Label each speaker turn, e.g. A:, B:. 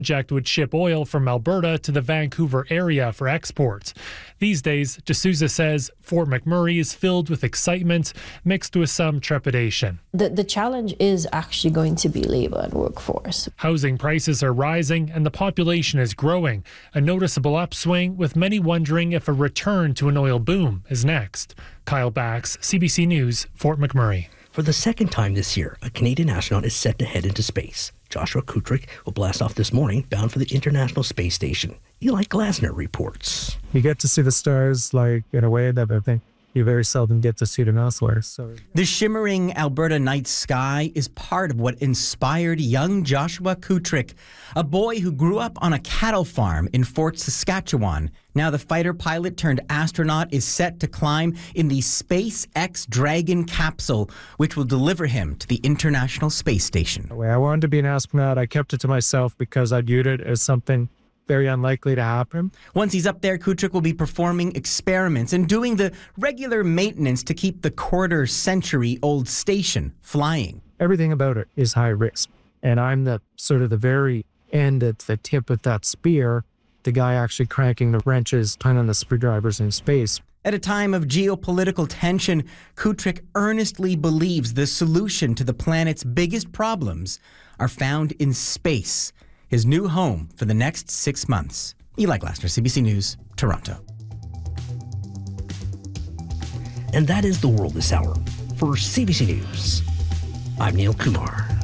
A: project would ship oil from Alberta to the Vancouver area for export. These days, D'Souza says Fort McMurray is filled with excitement mixed with some trepidation.
B: The challenge is actually going to be labor and workforce.
A: Housing prices are rising and the population is growing, a noticeable upswing with many wondering if a return to an oil boom is next. Kyle Bax, CBC News, Fort McMurray.
C: For the second time this year, a Canadian astronaut is set to head into space. Joshua Kutrick will blast off this morning, bound for the International Space Station. Eli Glasner reports.
D: You get to see the stars in a way that I think you very seldom get to see them elsewhere.
E: The shimmering Alberta night sky is part of what inspired young Joshua Kutrick, a boy who grew up on a cattle farm in Fort Saskatchewan. Now the fighter pilot turned astronaut is set to climb in the SpaceX Dragon capsule, which will deliver him to the International Space Station.
D: I wanted to be an astronaut. I kept it to myself because I viewed it as something very unlikely to happen.
E: Once he's up there, Kutrick will be performing experiments and doing the regular maintenance to keep the quarter-century-old station flying.
D: Everything about it is high risk, and I'm the very end at the tip of that spear, the guy actually cranking the wrenches, turning the screwdrivers in space.
E: At a time of geopolitical tension, Kutrick earnestly believes the solution to the planet's biggest problems are found in space, his new home for the next 6 months. Eli Glasner, CBC News, Toronto.
C: And that is the world this hour. For CBC News, I'm Neil Kumar.